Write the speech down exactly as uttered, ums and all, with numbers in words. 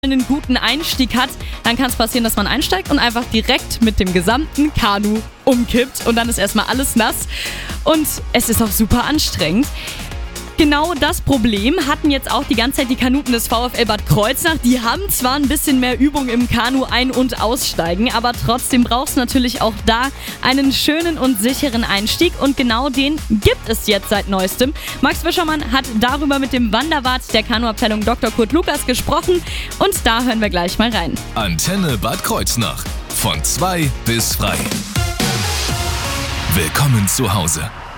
einen guten Einstieg hat, dann kann es passieren, dass man einsteigt und einfach direkt mit dem gesamten Kanu umkippt und dann ist erstmal alles nass und es ist auch super anstrengend. Genau das Problem hatten jetzt auch die ganze Zeit die Kanuten des VfL Bad Kreuznach. Die haben zwar ein bisschen mehr Übung im Kanu ein- und aussteigen, aber trotzdem brauchst du natürlich auch da einen schönen und sicheren Einstieg und genau den gibt es jetzt seit neuestem. Max Wischermann hat darüber mit dem Wanderwart der Kanuabteilung Doktor Kurt Lukas gesprochen und da hören wir gleich mal rein. Antenne Bad Kreuznach. Von zwei bis frei. Willkommen zu Hause.